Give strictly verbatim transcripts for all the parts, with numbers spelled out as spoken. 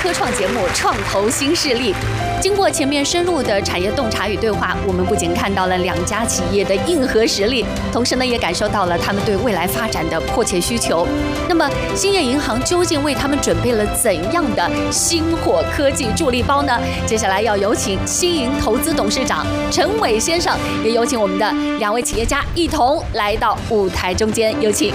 科创节目《创投新势力》。经过前面深入的产业洞察与对话，我们不仅看到了两家企业的硬核实力，同时呢，也感受到了他们对未来发展的迫切需求。那么，兴业银行究竟为他们准备了怎样的星火科技助力包呢？接下来要有请新银投资董事长陈伟先生，也有请我们的两位企业家一同来到舞台中间，有请。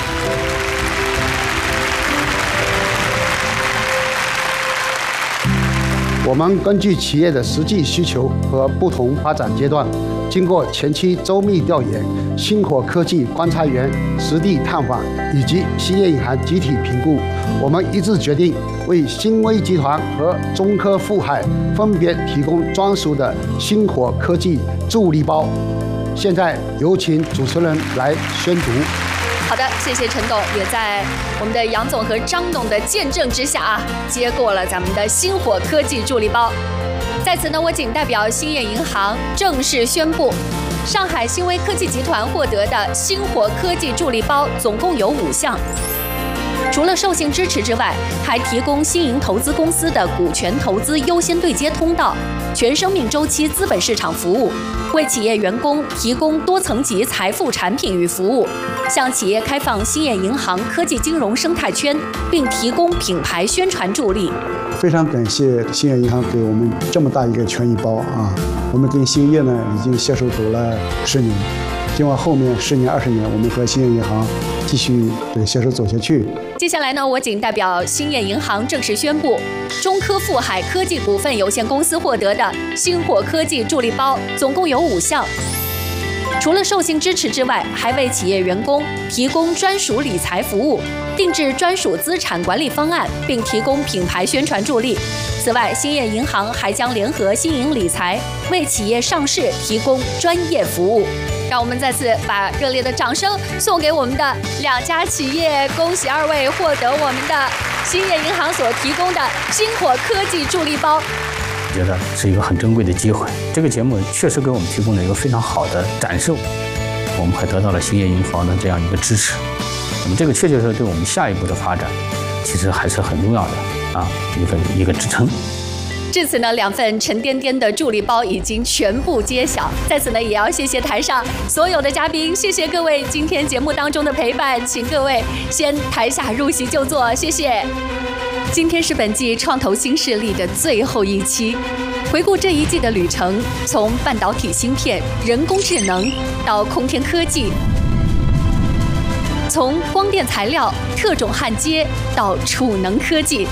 我们根据企业的实际需求和不同发展阶段，经过前期周密调研、星火科技观察员实地探访以及兴业银行集体评估，我们一致决定为新威集团和中科富海分别提供专属的星火科技助力包。现在有请主持人来宣读。 好的，谢谢陈董，也在我们的杨总和张董的见证之下啊，接过了咱们的星火科技助力包。在此呢，我谨代表兴业银行正式宣布，上海新威科技集团获得的星火科技助力包总共有五项。除了授信支持之外，还提供新银投资公司的股权投资优先对接通道、全生命周期资本市场服务，为企业员工提供多层级财富产品与服务，向企业开放兴业银行科技金融生态圈，并提供品牌宣传助力。 非常感谢兴业银行给我们这么大一个权益包啊！我们跟兴业呢已经携手走了十年，希望后面十年、二十年，我们和兴业银行继续这个携手走下去。 接下来呢，我谨代表兴业银行正式宣布，中科富海科技股份有限公司获得的星火科技助力包总共有五项。除了授信支持之外，还为企业员工提供专属理财服务，定制专属资产管理方案，并提供品牌宣传助力。此外，兴业银行还将联合新银理财，为企业上市提供专业服务。让我们再次把热烈的掌声送给我们的两家企业，恭喜二位获得我们的兴业银行所提供的星火科技助力包。 觉得是一个很珍贵的机会，这个节目确实给我们提供了一个非常好的展示，我们还得到了兴业银行的这样一个支持，那么这个确确实实对我们下一步的发展其实还是很重要的啊，一个一个支撑。 至此呢，两份沉甸甸的助力包已经全部揭晓。在此呢，也要谢谢台上所有的嘉宾，谢谢各位今天节目当中的陪伴，请各位先台下入席就坐，谢谢。今天是本季创投新势力的最后一期，回顾这一季的旅程，从半导体芯片、人工智能到空天科技，从光电材料、特种焊接到储能科技。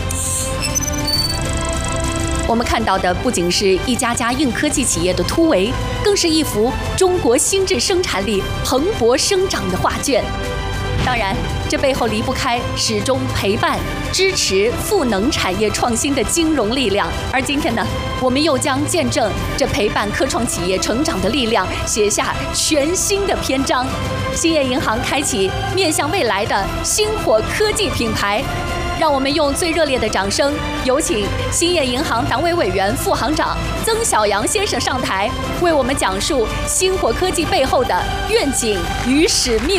我们看到的不仅是一家家硬科技企业的突围，更是一幅中国新质生产力蓬勃生长的画卷。当然，这背后离不开始终陪伴、支持赋能产业创新的金融力量。而今天呢，我们又将见证这陪伴科创企业成长的力量，写下全新的篇章。兴业银行开启面向未来的星火科技品牌。让我们用最热烈的掌声，有请兴业银行党委委员、副行长曾晓阳先生上台，为我们讲述星火科技背后的愿景与使命。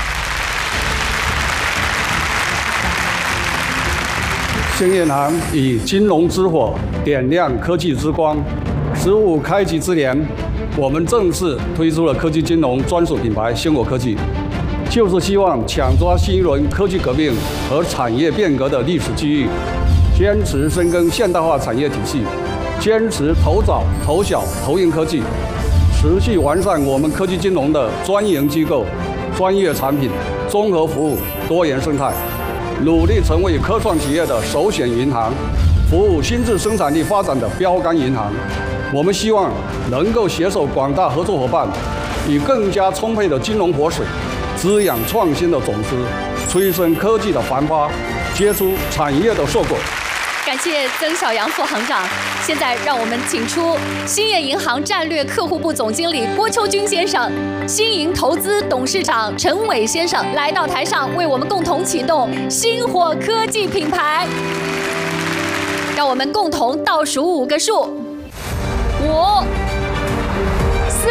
兴业银行以金融之火点亮科技之光。十五开局之年，我们正式推出了科技金融专属品牌星火科技。就是希望抢抓新一轮科技革命和产业变革的历史机遇，坚持深耕现代化产业体系，坚持投早、投小、投硬科技，持续完善我们科技金融的专营机构、专业产品、综合服务、多元生态，努力成为科创企业的首选银行，服务新质生产力发展的标杆银行。我们希望能够携手广大合作伙伴，以更加充沛的金融活水滋养创新的种子，催生科技的繁花，结出产业的硕果。 感谢曾晓阳副行长。现在让我们请出兴业银行战略客户部总经理郭秋军先生、新银投资董事长陈伟先生来到台上，为我们共同启动星火科技品牌。让我们共同倒数五个数：五、四。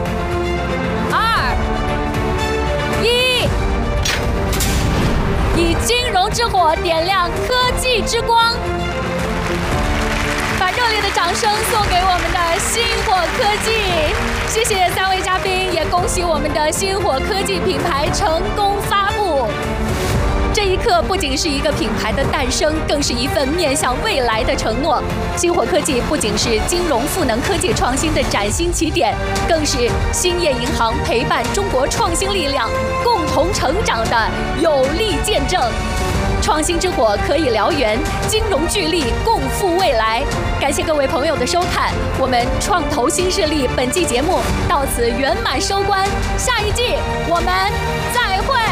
已金融之火点亮科技之光。把热烈的掌声送给我们的星火科技，谢谢三位嘉宾，也恭喜我们的星火科技品牌成功发布。这一刻不仅是一个品牌的诞生，更是一份面向未来的承诺。星火科技不仅是金融赋能科技创新的崭新起点，更是兴业银行陪伴中国创新力量共同成长的有力见证。创新之火可以燎原，金融巨力共赴未来。感谢各位朋友的收看，我们创投新势力本季节目到此圆满收官，下一季我们再会。